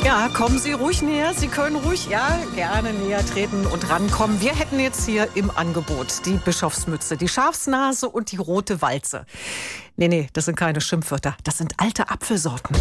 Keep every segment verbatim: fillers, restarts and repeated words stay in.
Ja, kommen Sie ruhig näher. Sie können ruhig, ja, gerne näher treten und rankommen. Wir hätten jetzt hier im Angebot die Bischofsmütze, die Schafsnase und die rote Walze. Nee, nee, das sind keine Schimpfwörter. Das sind alte Apfelsorten.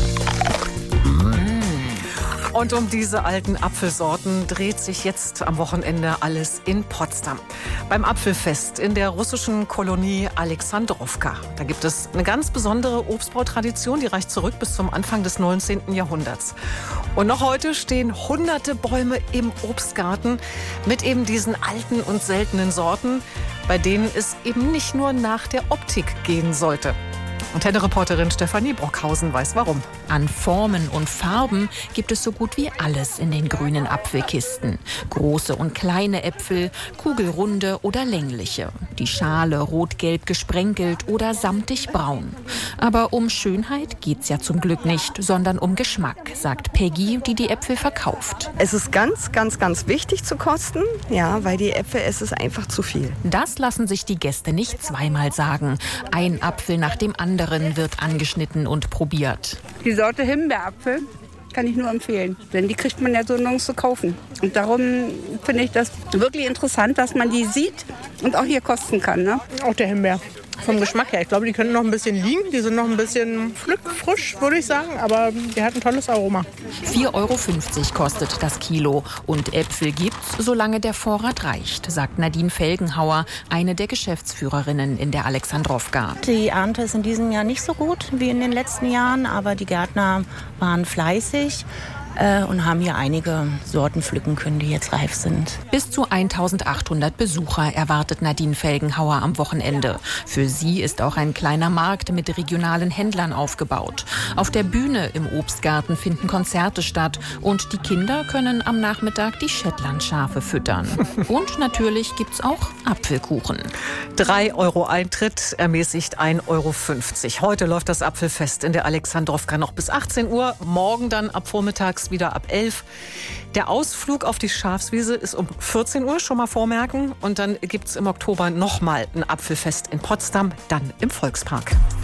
Und um diese alten Apfelsorten dreht sich jetzt am Wochenende alles in Potsdam. Beim Apfelfest in der russischen Kolonie Alexandrowka. Da gibt es eine ganz besondere Obstbautradition, die reicht zurück bis zum Anfang des neunzehnten Jahrhunderts. Und noch heute stehen hunderte Bäume im Obstgarten mit eben diesen alten und seltenen Sorten, bei denen es eben nicht nur nach der Optik gehen sollte. Antenne-Reporterin Stefanie Brockhausen weiß warum. An Formen und Farben gibt es so gut wie alles in den grünen Apfelkisten. Große und kleine Äpfel, kugelrunde oder längliche. Die Schale rot-gelb gesprenkelt oder samtig braun. Aber um Schönheit geht's ja zum Glück nicht, sondern um Geschmack, sagt Peggy, die die Äpfel verkauft. Es ist ganz, ganz, ganz wichtig zu kosten, ja, weil die Äpfel, es ist einfach zu viel. Das lassen sich die Gäste nicht zweimal sagen. Ein Apfel nach dem anderen wird angeschnitten und probiert. Die Sorte Himbeerapfel kann ich nur empfehlen, denn die kriegt man ja so nirgends zu kaufen. Und darum finde ich das wirklich interessant, dass man die sieht und auch hier kosten kann. Ne? Auch der Himbeer. Vom Geschmack her. Ich glaube, die können noch ein bisschen liegen. Die sind noch ein bisschen pflückfrisch, würde ich sagen. Aber die hat ein tolles Aroma. vier Euro fünfzig kostet das Kilo. Und Äpfel gibt's, solange der Vorrat reicht, sagt Nadine Felgenhauer, eine der Geschäftsführerinnen in der Alexandrowka. Die Ernte ist in diesem Jahr nicht so gut wie in den letzten Jahren. Aber die Gärtner waren fleißig und haben hier einige Sorten pflücken können, die jetzt reif sind. Bis zu eintausendachthundert Besucher erwartet Nadine Felgenhauer am Wochenende. Für sie ist auch ein kleiner Markt mit regionalen Händlern aufgebaut. Auf der Bühne im Obstgarten finden Konzerte statt und die Kinder können am Nachmittag die Shetlandschafe füttern. Und natürlich gibt's auch Apfelkuchen. Drei Euro Eintritt, ermäßigt ein Euro fünfzig. Heute läuft das Apfelfest in der Alexandrowka noch bis achtzehn Uhr. Morgen dann ab vormittags wieder ab elf. Der Ausflug auf die Schafswiese ist um vierzehn Uhr, schon mal vormerken. Und dann gibt es im Oktober nochmal ein Apfelfest in Potsdam, dann im Volkspark.